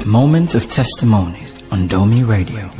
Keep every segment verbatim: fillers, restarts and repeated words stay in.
Moment of Testimonies on Domi Radio.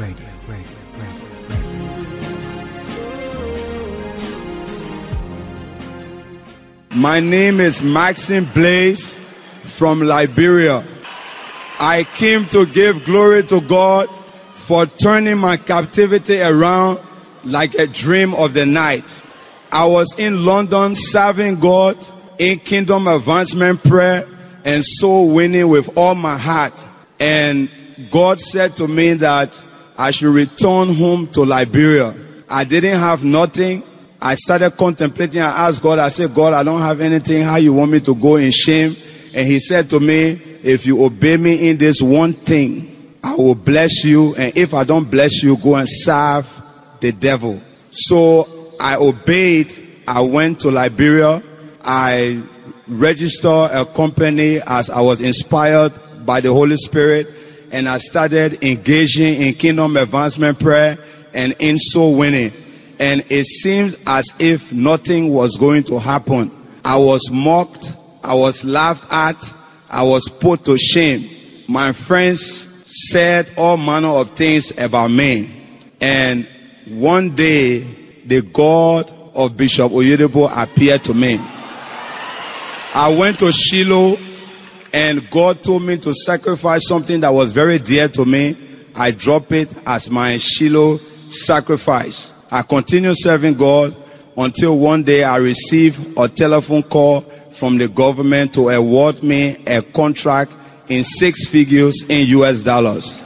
My name is Maxine Blaze from Liberia. I came to give glory to God for turning my captivity around like a dream of the night. I was in London serving God in kingdom advancement prayer and soul winning with all my heart. And God said to me that I should return home to Liberia. I didn't have nothing. I started contemplating. I asked God, I said, God, I don't have anything. How you want me to go in shame? And he said to me, if you obey me in this one thing, I will bless you. And if I don't bless you, go and serve the devil. So I obeyed. I went to Liberia. I registered a company as I was inspired by the Holy Spirit. And I started engaging in kingdom advancement prayer and in soul winning. And it seemed as if nothing was going to happen. I was mocked. I was laughed at. I was put to shame. My friends said all manner of things about me. And one day, the God of Bishop Oyedepo appeared to me. I went to Shiloh, and God told me to sacrifice something that was very dear to me. I dropped it as my Shiloh sacrifice. I continued serving God until one day I received a telephone call from the government to award me a contract in six figures in U S dollars.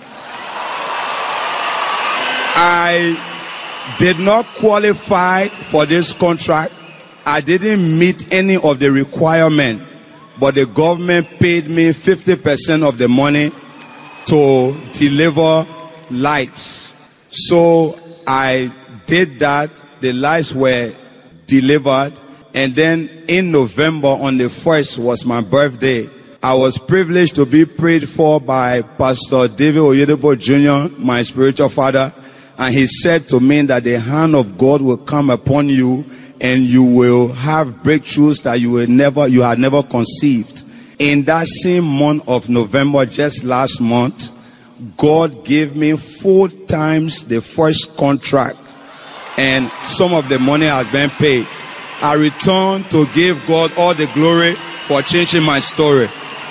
I did not qualify for this contract. I didn't meet any of the requirements, but the government paid me fifty percent of the money to deliver lights. So I did that. The lights were delivered, and then in November on the first was my birthday. I was privileged to be prayed for by Pastor David Oyedepo Junior, my spiritual father, and he said to me that the hand of God will come upon you and you will have breakthroughs that you will never you had never conceived. In that same month of November, just last month, God gave me four times the first contract, and some of the money has been paid. I return to give God all the glory for changing my story.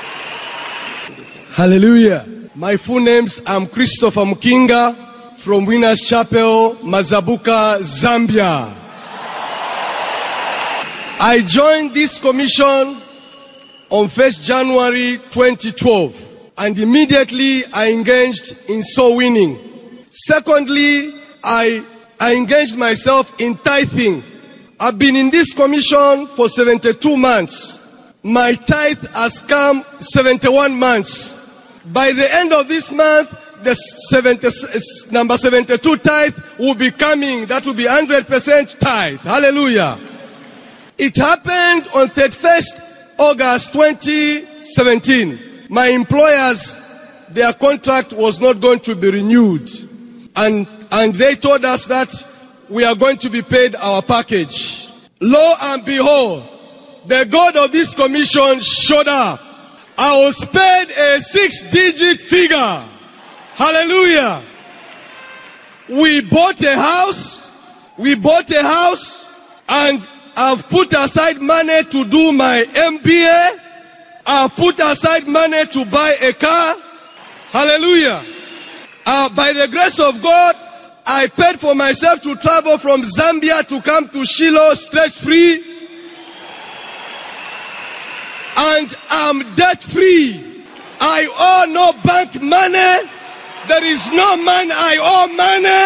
Hallelujah. My full names, I'm Christopher Mukinga from Winners Chapel, Mazabuka, Zambia. I joined this commission on first January twenty twelve, and immediately I engaged in soul winning. Secondly, I I engaged myself in tithing. I've been in this commission for seventy-two months. My tithe has come seventy-one months. By the end of this month, the seventy, number seventy-two tithe will be coming. That will be one hundred percent tithe. Hallelujah. It happened on thirty-first August twenty seventeen. My employers, their contract was not going to be renewed. And, and they told us that we are going to be paid our package. Lo and behold, the God of this commission showed up. I was paid a six-digit figure. Hallelujah. We bought a house. We bought a house. And I've put aside money to do my M B A. I've put aside money to buy a car. Hallelujah. Uh, by the grace of God, I paid for myself to travel from Zambia to come to Shiloh stress free. And I'm debt free. I owe no bank money. There is no man I owe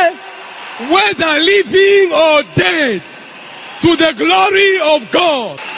money, whether living or dead, to the glory of God.